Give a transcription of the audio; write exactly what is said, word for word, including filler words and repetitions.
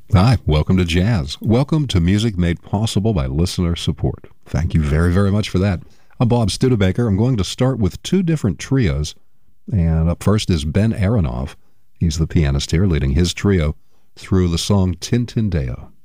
Hi, welcome to Jazz. Welcome to music made possible by listener support. Thank you very, very much for that. I'm Bob Studebaker. I'm going to start with two different trios. And up first is Ben Aronoff. He's the pianist here, leading his trio through the song Tintindeo.